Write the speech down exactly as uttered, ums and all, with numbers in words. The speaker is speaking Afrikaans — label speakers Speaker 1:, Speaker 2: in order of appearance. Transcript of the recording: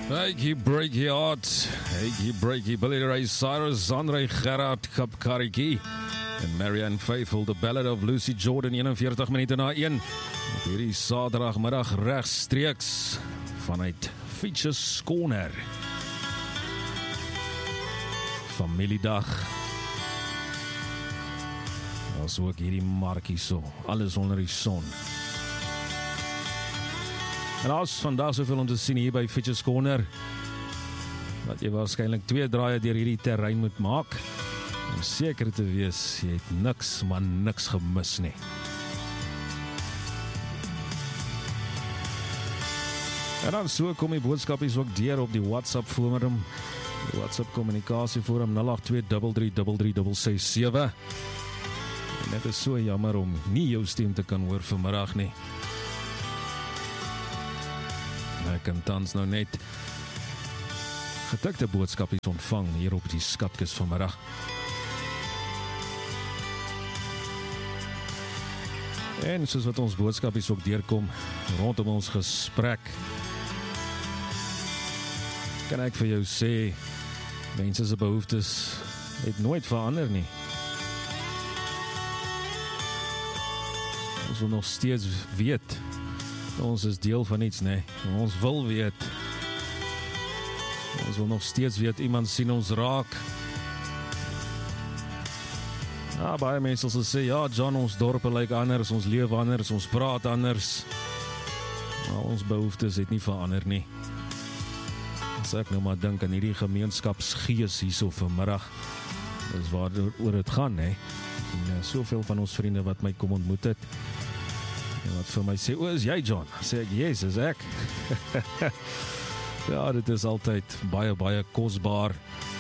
Speaker 1: Breaky, breaky heart, Breaky, breaky, Billy Ray Cyrus, Andre Gerard, Kapkariki en Marianne Faithfull, The Ballad of Lucy Jordan, eenenveertig minute na een, op hierdie Saterdagmiddag regstreeks vanuit Features Corner. Familiedag. As ook hierdie markie so, alles onder die son. En as vandag soveel om te sien hier by Features Corner, dat jy waarskynlik twee draaie deur hierdie terrein moet maak, om seker te wees, jy het niks, maar niks gemis nie. En dan so kom die boodskapies ook deur op die WhatsApp forum, die WhatsApp kommunikasie forum nul agt twee drie drie drie drie ses ses sewe. En dit is so jammer om nie jou stem te kan hoor vanmiddag nie. Ek kan tans nou net getikte boodskapies ontvang hier op die skatkis vanmiddag. En soos wat ons boodskapies ook deurkom rondom ons gesprek, kan ek vir jou sê, mense se behoeftes het nooit verander nie. Ons wil nog steeds weet, ons is deel van iets, nee. Ons wil weet. Ons wil nog steeds weet, iemand sien ons raak. Ja, baie mense sal sê, ja, John, ons dorpe lyk anders, ons leef anders, ons praat anders. Maar ons behoeftes het nie verander nie. As ek nou maar dink aan hierdie gemeenskapsgees hierso vanmiddag, dis waar oor het gaan, nee. En soveel van ons vriende wat my kom ontmoet het, en wat vir my sê, o, is jy John? Sê ek, yes, is ek. Ja, dit is altyd baie, baie kosbaar